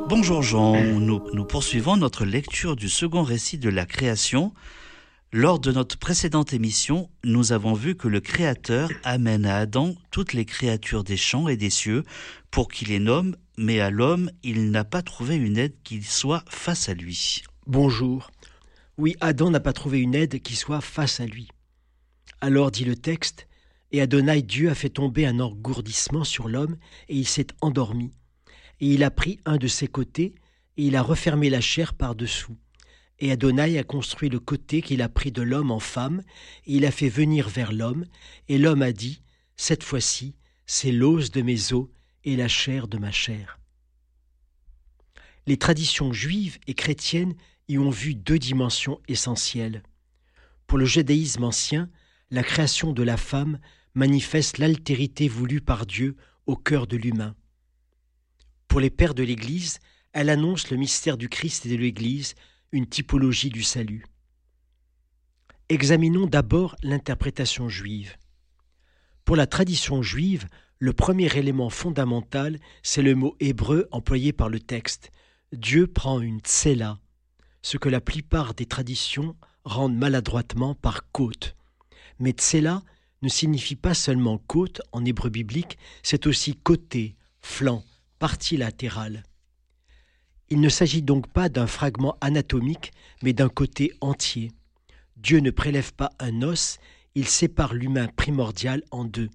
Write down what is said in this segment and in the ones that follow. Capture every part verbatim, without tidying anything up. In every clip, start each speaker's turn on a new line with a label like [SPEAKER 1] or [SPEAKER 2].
[SPEAKER 1] Bonjour Jean, nous, nous poursuivons notre lecture du second récit de la création. Lors de notre précédente émission, nous avons vu que le Créateur amène à Adam toutes les créatures des champs et des cieux pour qu'il les nomme, mais à l'homme, il n'a pas trouvé une aide qui soit face à lui.
[SPEAKER 2] Bonjour. Oui, Adam n'a pas trouvé une aide qui soit face à lui. Alors dit le texte, et Adonai Dieu a fait tomber un engourdissement sur l'homme, et il s'est endormi. Et il a pris un de ses côtés, et il a refermé la chair par-dessous. Et Adonai a construit le côté qu'il a pris de l'homme en femme, et il a fait venir vers l'homme, et l'homme a dit, cette fois-ci, c'est l'os de mes os et la chair de ma chair. Les traditions juives et chrétiennes y ont vu deux dimensions essentielles. Pour le judaïsme ancien, la création de la femme manifeste l'altérité voulue par Dieu au cœur de l'humain. Pour les pères de l'Église, elle annonce le mystère du Christ et de l'Église, une typologie du salut. Examinons d'abord l'interprétation juive. Pour la tradition juive, le premier élément fondamental, c'est le mot hébreu employé par le texte. Dieu prend une tséla, ce que la plupart des traditions rendent maladroitement par côte. Mais tséla ne signifie pas seulement côte en hébreu biblique, c'est aussi côté, flanc, partie latérale. Il ne s'agit donc pas d'un fragment anatomique, mais d'un côté entier. Dieu ne prélève pas un os, il sépare l'humain primordial en deux.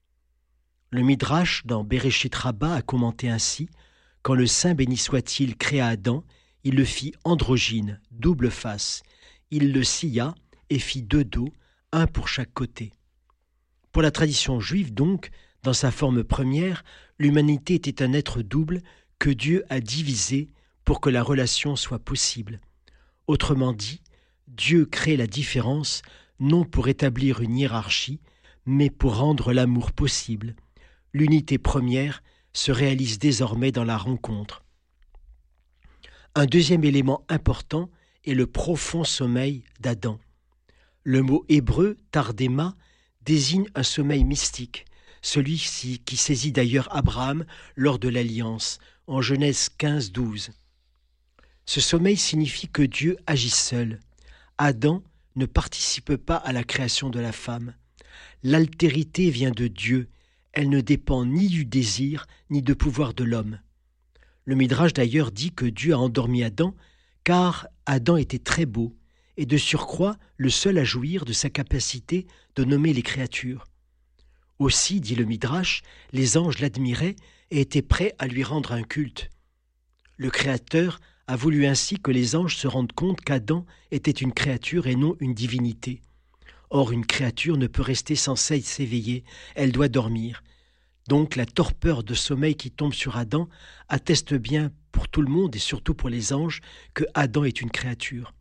[SPEAKER 2] Le Midrash dans Bereshit Rabbah a commenté ainsi: quand le Saint béni soit-il créa Adam, il le fit androgyne, double face. Il le scia et fit deux dos, un pour chaque côté. Pour la tradition juive donc, dans sa forme première, l'humanité était un être double que Dieu a divisé pour que la relation soit possible. Autrement dit, Dieu crée la différence non pour établir une hiérarchie, mais pour rendre l'amour possible. L'unité première se réalise désormais dans la rencontre. Un deuxième élément important est le profond sommeil d'Adam. Le mot hébreu « tardéma » désigne un sommeil mystique, celui qui saisit d'ailleurs Abraham lors de l'Alliance, en Genèse quinze, douze. Ce sommeil signifie que Dieu agit seul. Adam ne participe pas à la création de la femme. L'altérité vient de Dieu, elle ne dépend ni du désir ni du pouvoir de l'homme. Le Midrash d'ailleurs dit que Dieu a endormi Adam, car Adam était très beau, et de surcroît le seul à jouir de sa capacité de nommer les créatures. Aussi, dit le Midrash, les anges l'admiraient et étaient prêts à lui rendre un culte. Le Créateur a voulu ainsi que les anges se rendent compte qu'Adam était une créature et non une divinité. Or, une créature ne peut rester sans cesse s'éveiller, elle doit dormir. Donc, la torpeur de sommeil qui tombe sur Adam atteste bien pour tout le monde et surtout pour les anges que Adam est une créature.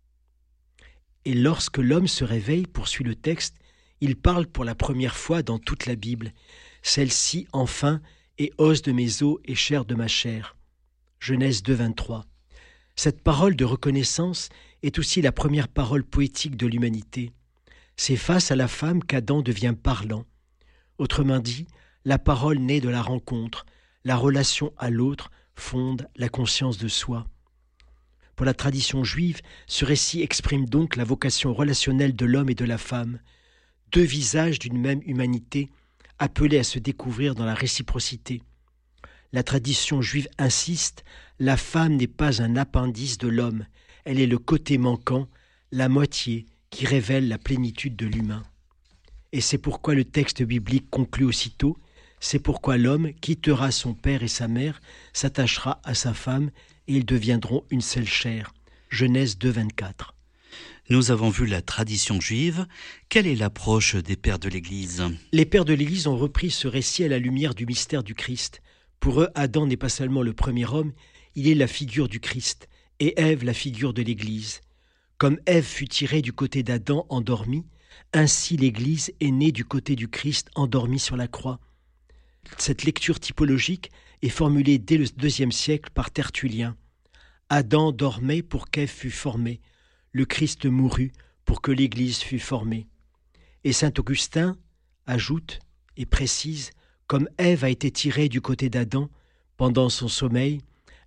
[SPEAKER 2] Et lorsque l'homme se réveille, poursuit le texte, il parle pour la première fois dans toute la Bible. Celle-ci, enfin, est os de mes os et chair de ma chair. Genèse deux, vingt-trois. Cette parole de reconnaissance est aussi la première parole poétique de l'humanité. C'est face à la femme qu'Adam devient parlant. Autrement dit, la parole naît de la rencontre, la relation à l'autre fonde la conscience de soi. Pour la tradition juive, ce récit exprime donc la vocation relationnelle de l'homme et de la femme, deux visages d'une même humanité appelés à se découvrir dans la réciprocité. La tradition juive insiste, la femme n'est pas un appendice de l'homme, elle est le côté manquant, la moitié qui révèle la plénitude de l'humain. Et c'est pourquoi le texte biblique conclut aussitôt, c'est pourquoi l'homme quittera son père et sa mère, s'attachera à sa femme et ils deviendront une seule chair. Genèse deux, vingt-quatre.
[SPEAKER 1] Nous avons vu la tradition juive. Quelle est l'approche des pères de l'Église ?
[SPEAKER 2] Les pères de l'Église ont repris ce récit à la lumière du mystère du Christ. Pour eux, Adam n'est pas seulement le premier homme, il est la figure du Christ, et Ève la figure de l'Église. Comme Ève fut tirée du côté d'Adam endormi, ainsi l'Église est née du côté du Christ endormi sur la croix. Cette lecture typologique est formulée dès le deuxième siècle par Tertullien. Adam dormait pour qu'Ève fût formée. Le Christ mourut pour que l'Église fût formée. Et saint Augustin ajoute et précise, comme Ève a été tirée du côté d'Adam pendant son sommeil,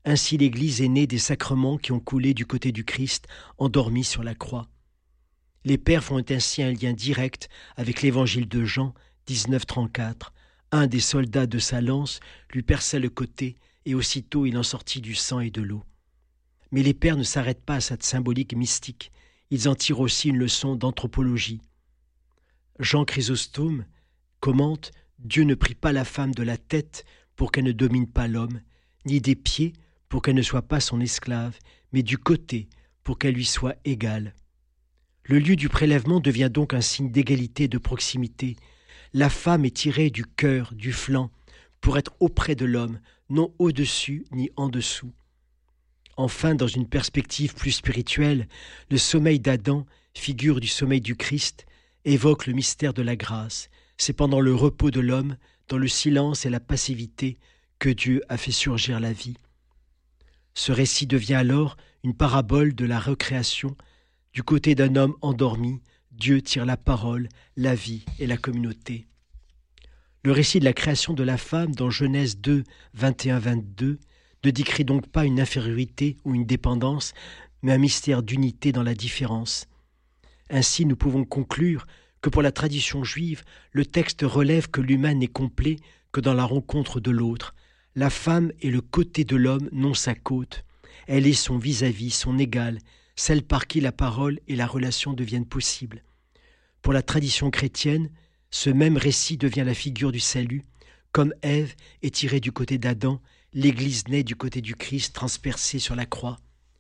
[SPEAKER 2] Ainsi l'Église est née des sacrements qui ont coulé du côté du Christ, endormi sur la croix. Les pères font ainsi un lien direct avec l'évangile de Jean, dix-neuf trente-quatre. Un des soldats de sa lance lui perça le côté, et aussitôt il en sortit du sang et de l'eau. Mais les pères ne s'arrêtent pas à cette symbolique mystique, ils en tirent aussi une leçon d'anthropologie. Jean Chrysostome commente « Dieu ne prit pas la femme de la tête pour qu'elle ne domine pas l'homme, ni des pieds pour qu'elle ne soit pas son esclave, mais du côté pour qu'elle lui soit égale. » Le lieu du prélèvement devient donc un signe d'égalité et de proximité. La femme est tirée du cœur, du flanc, pour être auprès de l'homme, non au-dessus ni en dessous. Enfin, dans une perspective plus spirituelle, le sommeil d'Adam, figure du sommeil du Christ, évoque le mystère de la grâce. C'est pendant le repos de l'homme, dans le silence et la passivité, que Dieu a fait surgir la vie. Ce récit devient alors une parabole de la recréation. Du côté d'un homme endormi, Dieu tire la parole, la vie et la communauté. Le récit de la création de la femme dans Genèse deux, vingt et un à vingt-deux ne décrit donc pas une infériorité ou une dépendance, mais un mystère d'unité dans la différence. Ainsi, nous pouvons conclure que pour la tradition juive, le texte relève que l'humain n'est complet que dans la rencontre de l'autre. La femme est le côté de l'homme, non sa côte. Elle est son vis-à-vis, son égale, celle par qui la parole et la relation deviennent possibles. Pour la tradition chrétienne, ce même récit devient la figure du salut. Comme Ève est tirée du côté d'Adam, l'Église naît du côté du Christ transpercé sur la croix.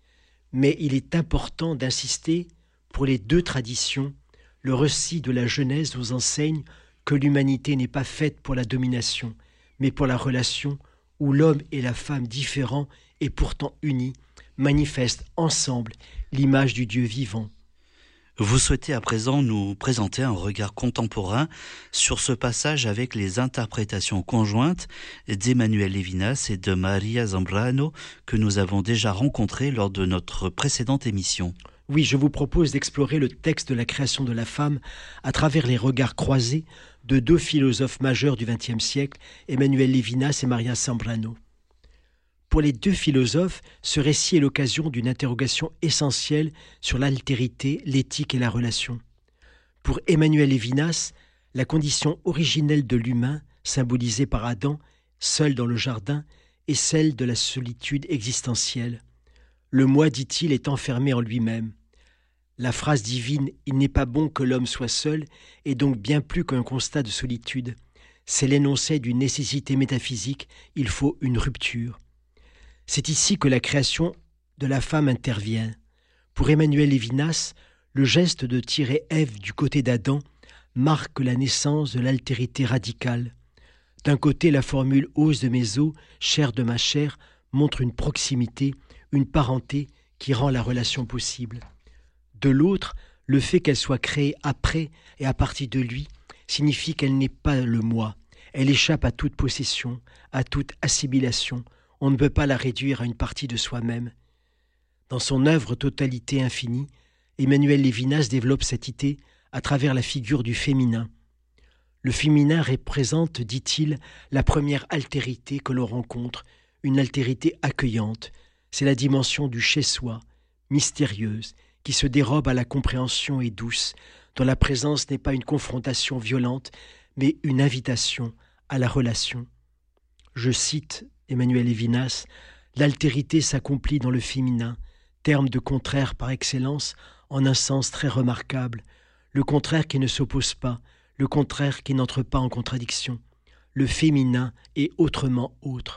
[SPEAKER 2] Mais il est important d'insister, pour les deux traditions, le récit de la Genèse nous enseigne que l'humanité n'est pas faite pour la domination, mais pour la relation où l'homme et la femme différents et pourtant unis manifestent ensemble l'image du Dieu vivant.
[SPEAKER 1] Vous souhaitez à présent nous présenter un regard contemporain sur ce passage avec les interprétations conjointes d'Emmanuel Levinas et de Maria Zambrano que nous avons déjà rencontrées lors de notre précédente émission.
[SPEAKER 2] Oui, je vous propose d'explorer le texte de la création de la femme à travers les regards croisés de deux philosophes majeurs du vingtième siècle, Emmanuel Levinas et Maria Zambrano. Pour les deux philosophes, ce récit est l'occasion d'une interrogation essentielle sur l'altérité, l'éthique et la relation. Pour Emmanuel Levinas, la condition originelle de l'humain, symbolisée par Adam, seul dans le jardin, est celle de la solitude existentielle. Le moi, dit-il, est enfermé en lui-même. La phrase divine « Il n'est pas bon que l'homme soit seul » est donc bien plus qu'un constat de solitude. C'est l'énoncé d'une nécessité métaphysique, il faut une rupture. C'est ici que la création de la femme intervient. Pour Emmanuel Levinas, le geste de tirer Ève du côté d'Adam marque la naissance de l'altérité radicale. D'un côté, la formule « os de mes os, chair de ma chair » montre une proximité, une parenté qui rend la relation possible. De l'autre, le fait qu'elle soit créée après et à partir de lui signifie qu'elle n'est pas le moi. Elle échappe à toute possession, à toute assimilation. On ne peut pas la réduire à une partie de soi-même. Dans son œuvre Totalité infinie, Emmanuel Levinas développe cette idée à travers la figure du féminin. Le féminin représente, dit-il, la première altérité que l'on rencontre, une altérité accueillante. C'est la dimension du chez-soi, mystérieuse, qui se dérobe à la compréhension et douce, dont la présence n'est pas une confrontation violente, mais une invitation à la relation. Je cite Emmanuel Levinas, « L'altérité s'accomplit dans le féminin, terme de contraire par excellence, en un sens très remarquable, le contraire qui ne s'oppose pas, le contraire qui n'entre pas en contradiction. Le féminin est autrement autre.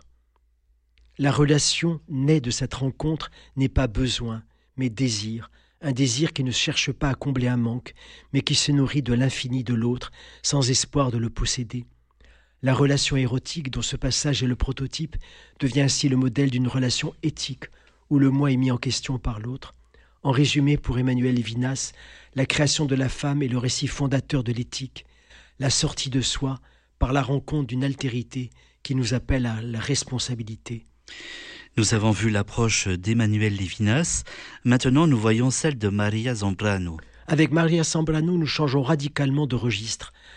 [SPEAKER 2] La relation née de cette rencontre n'est pas besoin, mais désir, un désir qui ne cherche pas à combler un manque, mais qui se nourrit de l'infini de l'autre, sans espoir de le posséder. La relation érotique, dont ce passage est le prototype, devient ainsi le modèle d'une relation éthique, où le moi est mis en question par l'autre. En résumé, pour Emmanuel Levinas, la création de la femme est le récit fondateur de l'éthique, la sortie de soi par la rencontre d'une altérité qui nous appelle à la responsabilité.
[SPEAKER 1] Nous avons vu l'approche d'Emmanuel Levinas. Maintenant, nous voyons celle de Maria Zambrano.
[SPEAKER 2] Avec Maria Zambrano, nous changeons radicalement de registre.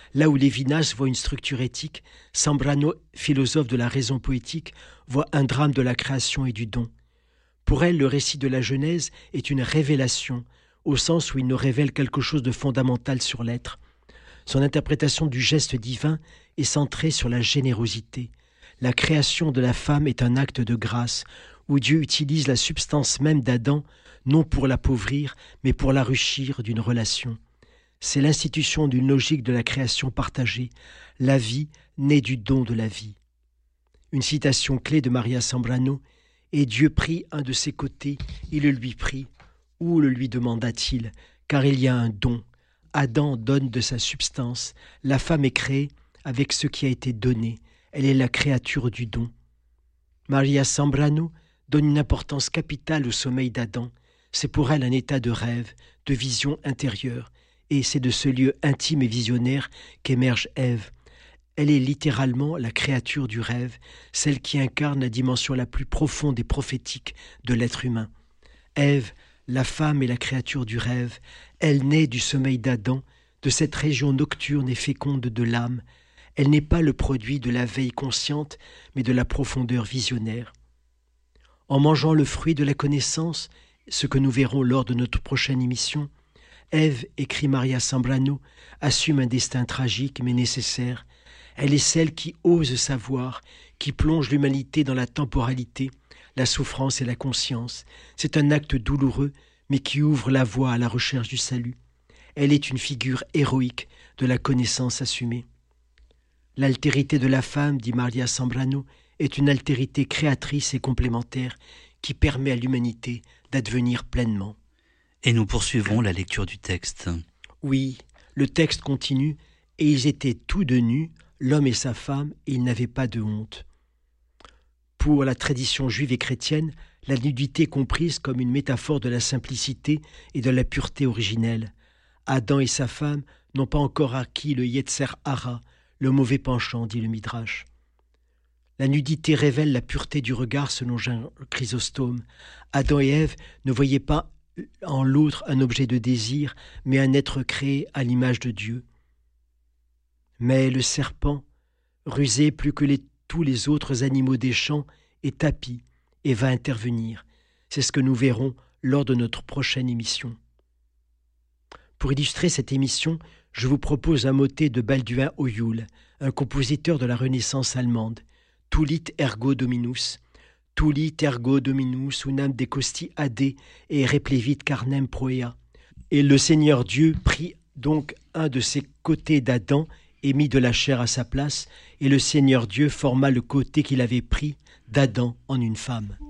[SPEAKER 2] Là où Lévinas voit une structure éthique, Zambrano, philosophe de la raison poétique, voit un drame de la création et du don. Pour elle, le récit de la Genèse est une révélation, au sens où il nous révèle quelque chose de fondamental sur l'être. Son interprétation du geste divin est centrée sur la générosité. La création de la femme est un acte de grâce, où Dieu utilise la substance même d'Adam, non pour l'appauvrir, mais pour l'enrichir d'une relation. C'est l'institution d'une logique de la création partagée, la vie naît du don de la vie. Une citation clé de Maria Zambrano, « Et Dieu prit un de ses côtés, il le lui prit. Où le lui demanda-t-il? Car il y a un don. Adam donne de sa substance, la femme est créée avec ce qui a été donné, elle est la créature du don. » Maria Zambrano donne une importance capitale au sommeil d'Adam. C'est pour elle un état de rêve, de vision intérieure, et c'est de ce lieu intime et visionnaire qu'émerge Ève. Elle est littéralement la créature du rêve, celle qui incarne la dimension la plus profonde et prophétique de l'être humain. Ève, la femme est la créature du rêve, elle naît du sommeil d'Adam, de cette région nocturne et féconde de l'âme. Elle n'est pas le produit de la veille consciente, mais de la profondeur visionnaire. En mangeant le fruit de la connaissance, ce que nous verrons lors de notre prochaine émission, Ève, écrit Maria Zambrano, assume un destin tragique mais nécessaire. Elle est celle qui ose savoir, qui plonge l'humanité dans la temporalité, la souffrance et la conscience. C'est un acte douloureux, mais qui ouvre la voie à la recherche du salut. Elle est une figure héroïque de la connaissance assumée. L'altérité de la femme, dit Maria Zambrano, est une altérité créatrice et complémentaire qui permet à l'humanité d'advenir pleinement.
[SPEAKER 1] Et nous poursuivons la lecture du texte.
[SPEAKER 2] Oui, le texte continue, et ils étaient tous deux nus, l'homme et sa femme, et ils n'avaient pas de honte. Pour la tradition juive et chrétienne, la nudité est comprise comme une métaphore de la simplicité et de la pureté originelle. Adam et sa femme n'ont pas encore acquis le Yetzer Hara, le mauvais penchant, dit le Midrash. La nudité révèle la pureté du regard selon Jean Chrysostome. Adam et Ève ne voyaient pas en l'autre un objet de désir, mais un être créé à l'image de Dieu. Mais le serpent, rusé plus que les, tous les autres animaux des champs, est tapi et va intervenir. C'est ce que nous verrons lors de notre prochaine émission. Pour illustrer cette émission, je vous propose un motet de Balduin Oyul, un compositeur de la Renaissance allemande. Tulit ergo dominus, tulit ergo dominus unam decosti ade et replevit carnem proea. Et le Seigneur Dieu prit donc un de ses côtés d'Adam et mit de la chair à sa place, et le Seigneur Dieu forma le côté qu'il avait pris d'Adam en une femme.